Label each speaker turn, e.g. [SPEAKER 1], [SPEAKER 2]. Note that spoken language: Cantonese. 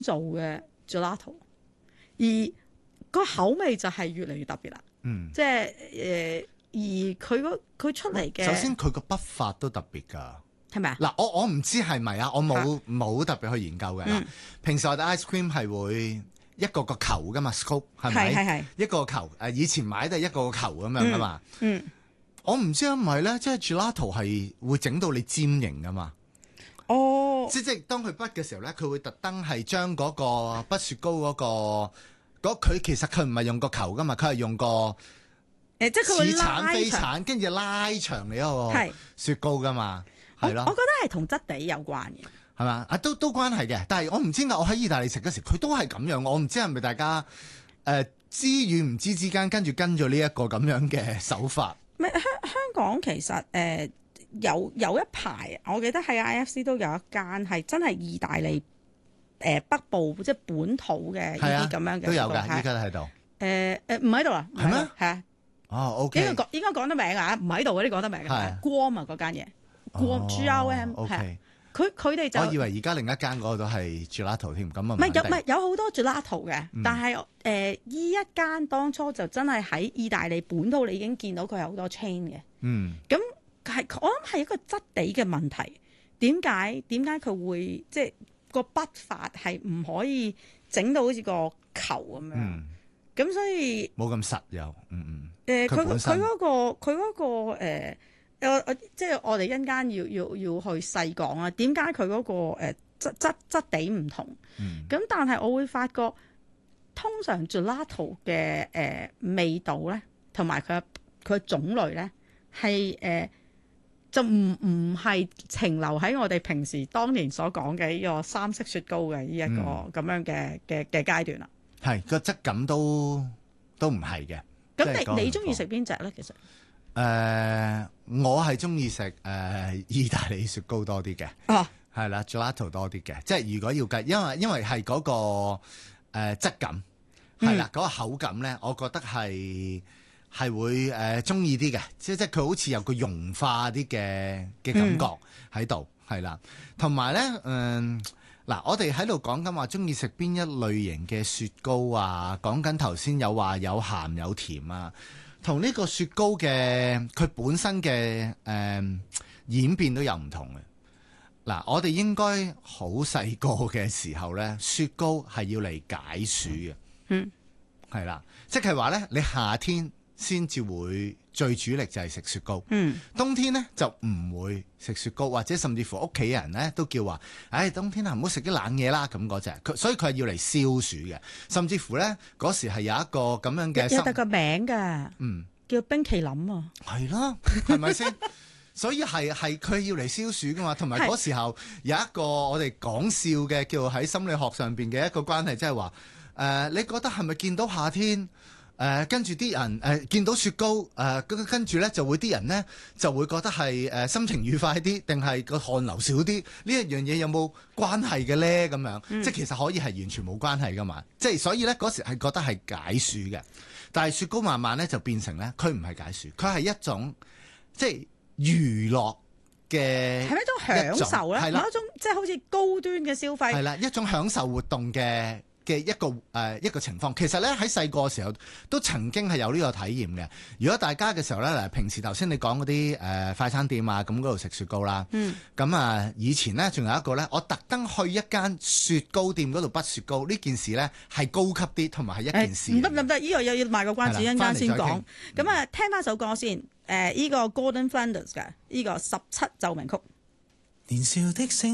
[SPEAKER 1] 做嘅 gelato， 而個口味就係越嚟越特別啦。即係而佢出嚟嘅，
[SPEAKER 2] 首先佢個筆法都特別㗎。
[SPEAKER 1] 係咪啊？
[SPEAKER 2] 嗱，我唔知係咪啊，我冇特別去研究嘅。平時我哋 ice cream 係會一個個球㗎嘛 ，scoop 係咪？係一個球以前買都係一個個球咁樣㗎嘛。我唔知係唔係咧，即係 gelato 係會整到你尖形㗎嘛。
[SPEAKER 1] 哦，
[SPEAKER 2] 即係當佢筆嘅時候咧，佢會特登係將嗰個筆雪糕佢其實佢唔係用個球㗎嘛，佢係用個
[SPEAKER 1] 即係佢會
[SPEAKER 2] 似橙飛橙，跟住拉長你嗰個雪糕㗎嘛。係咯，
[SPEAKER 1] 我覺得係同質地有關嘅，
[SPEAKER 2] 係嘛？都關係嘅，但係我唔知我喺意大利食嗰時，佢都係咁樣。我唔知係咪大家知與唔知之間跟住呢一個咁樣嘅手法。
[SPEAKER 1] 香港其實有一排，我記得喺 IFC 都有一間係真係意大利北部即係本土嘅呢啲咁樣嘅
[SPEAKER 2] 都有㗎，依家都喺度。
[SPEAKER 1] 唔喺度啦，係咩？係啊。
[SPEAKER 2] 哦 ，OK。
[SPEAKER 1] 應該講得名啊，唔喺度嗰啲講得名嘅。Guam 啊，嗰間嘢。GRM 係佢哋就，
[SPEAKER 2] 我以為而家另一間嗰個都係 gelato 添，咁啊
[SPEAKER 1] 唔係有好多 gelato 嘅，但係依一間當初就真係喺意大利本土，你已經見到佢有好多 chain 嘅。咁係我諗係一個質地嘅問題。點解佢會即係個筆法係唔可以整到好似個球咁樣？咁所以
[SPEAKER 2] 冇咁實又，
[SPEAKER 1] 佢嗰個即係我哋一陣間要去細講啊，點解佢嗰個質地唔同？咁但係我會發覺，通常 gelato 嘅味道咧，同埋佢種類咧，係就唔係停留喺我哋平時當年所講嘅呢個三色雪糕嘅呢一個咁樣嘅階段啦。
[SPEAKER 2] 係個質感都唔係嘅。
[SPEAKER 1] 咁你中意食邊隻咧？其實？
[SPEAKER 2] 我係中意食意大利雪糕多啲嘅，係啦 gelato 多啲嘅。即係如果要計，因為係嗰個質感係啦，嗰個口感咧，我覺得係會中意啲嘅。即係佢好似有個融化啲嘅感覺喺度，係啦。同埋咧，嗱，我哋喺度講緊話中意食邊一類型嘅雪糕啊，講緊頭先有話有鹹有甜啊。同呢個雪糕嘅佢本身嘅演變都有唔同嘅。嗱，我哋應該好細個嘅時候咧，雪糕係要嚟解暑嘅。係啦，即係話咧，你夏天先至會最主力就係食雪糕。冬天咧就唔會食雪糕，或者甚至乎屋企人咧都叫話，冬天啊唔好食啲冷嘢啦咁嗰隻。所以佢係要嚟消暑嘅，甚至乎咧嗰時係有一個咁樣嘅
[SPEAKER 1] 有個名㗎，叫冰淇淋啊。
[SPEAKER 2] 係啦，係咪先？所以係佢要嚟消暑㗎嘛。同埋嗰時候有一個我哋講笑嘅，叫喺心理學上邊嘅一個關係，即係話你覺得係咪見到夏天？跟住啲人見到雪糕跟住咧就會啲人咧就會覺得係心情愉快啲，定係個汗流少啲？呢一樣嘢有冇關係嘅咧？咁樣即係其實可以係完全冇關係噶嘛。即係所以咧嗰時係覺得係解暑嘅，但係雪糕慢慢咧就變成咧佢唔係解暑，佢係一種即係娛樂嘅，
[SPEAKER 1] 係咪一種享受咧？係啦，一種即係好似高端嘅消費，係
[SPEAKER 2] 啦，一種享受活動嘅一個情況。其實咧喺細個嘅時候都曾經係有呢個體驗嘅。如果大家嘅時候咧，嗱，平時頭先你講嗰啲快餐店啊，咁嗰度食雪糕啦，咁以前咧仲有一個咧，我特登去一間雪糕店嗰度筆雪糕，呢件事咧係高級啲，同埋係一件事。唔得，呢個又要賣個關子，一陣間先講。咁聽翻首歌先，呢個 Gordon Flanders 嘅呢個17奏鳴曲。年少的星